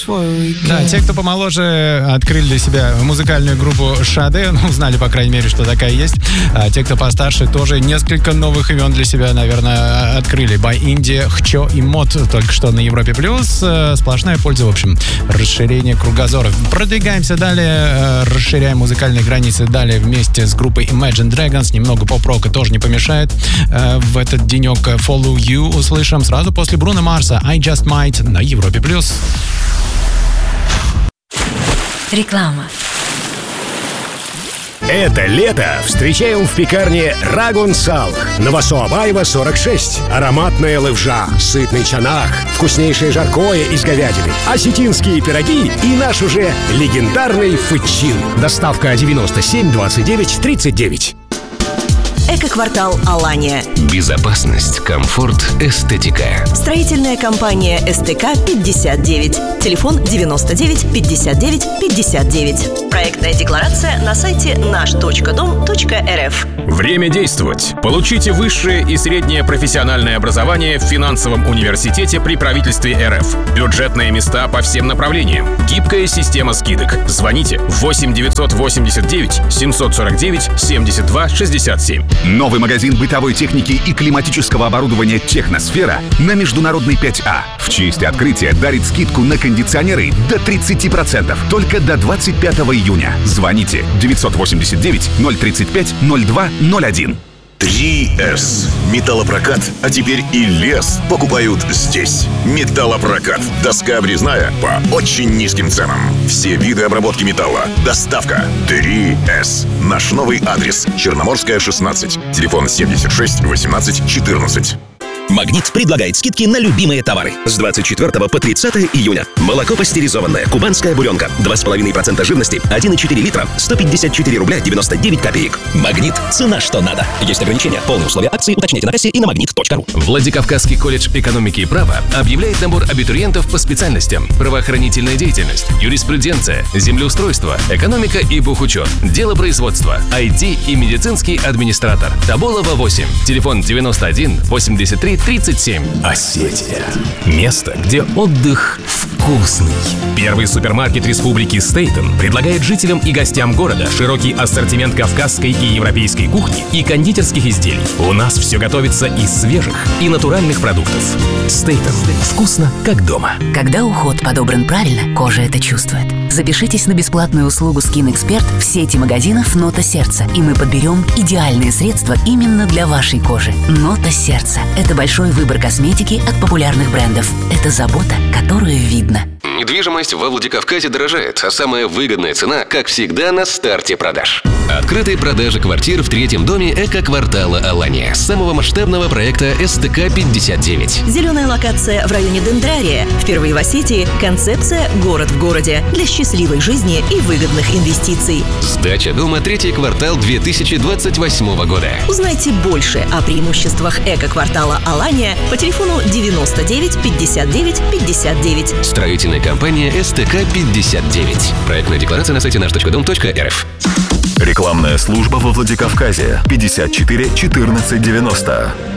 Да, те, кто помоложе, открыли для себя музыкальную группу Шаде, узнали, по крайней мере, что такая есть. А те, кто постарше, тоже несколько новых имен для себя, наверное, открыли. By Indie, Хчо и Мод только что на Европе+. Сплошная польза, в общем, расширение кругозора. Продвигаемся далее, расширяем музыкальные границы далее вместе с группой Imagine Dragons. Немного поп-рока тоже не помешает. В этот денек Follow You услышим сразу после Бруно Марса I Just Might на Европе+. Реклама. Это лето встречаем в пекарне Рагун Салх на Васо-Абаева, 46. Ароматная левжа, сытный чанах, вкуснейшее жаркое из говядины, осетинские пироги и наш уже легендарный фычин. Доставка 97 29 39. Эко-квартал Алания. Безопасность, комфорт, эстетика. Строительная компания СТК-59. Телефон 99 59 59. Проектная декларация на сайте наш.дом.рф. Время действовать. Получите высшее и среднее профессиональное образование в финансовом университете при правительстве РФ. Бюджетные места по всем направлениям. Гибкая система скидок. Звоните 8 989 749 72 67. Новый магазин бытовой техники и климатического оборудования «Техносфера» на Международной 5А. В честь открытия дарит скидку на кондиционеры до 30%. Только до 25 июня. Звоните 989 035 02 01. 3С. Металлопрокат, а теперь и лес покупают здесь. Металлопрокат. Доска обрезная по очень низким ценам. Все виды обработки металла. Доставка 3С. Наш новый адрес. Черноморская, 16. Телефон 76 18 14. «Магнит» предлагает скидки на любимые товары. С 24 по 30 июня. Молоко пастеризованное, кубанская буренка, 2,5% жирности, 1,4 литра, 154 рубля 99 копеек. «Магнит» – цена что надо. Есть ограничения. Полные условия акции уточняйте на кассе и на magnet.ru. Владикавказский колледж экономики и права объявляет набор абитуриентов по специальностям: правоохранительная деятельность, юриспруденция, землеустройство, экономика и бухучет, делопроизводство, IT и медицинский администратор. Тоболова 8. Телефон 91 83 37. Осетия. Место, где отдых вкусный. Первый супермаркет республики Стейтен предлагает жителям и гостям города широкий ассортимент кавказской и европейской кухни и кондитерских изделий. У нас все готовится из свежих и натуральных продуктов. Стейтен. Вкусно, как дома. Когда уход подобран правильно, кожа это чувствует. Запишитесь на бесплатную услугу Skin Expert в сети магазинов «Нота Сердца», и мы подберем идеальные средства именно для вашей кожи. «Нота Сердца» — это большой выбор косметики от популярных брендов. Это забота, которую видно. Недвижимость во Владикавказе дорожает, а самая выгодная цена, как всегда, на старте продаж. Открытые продажи квартир в третьем доме эко-квартала Алания, самого масштабного проекта СТК-59. Зеленая локация в районе Дендрария. Впервые в Осетии концепция «Город в городе» для счастливой жизни и выгодных инвестиций. Сдача дома третий квартал 2028 года. Узнайте больше о преимуществах эко-квартала Алания по телефону 99 59 59. Строительная компания СТК-59. Проектная декларация на сайте наш.дом.рф. Рекламная служба во Владикавказе. 54 14 90.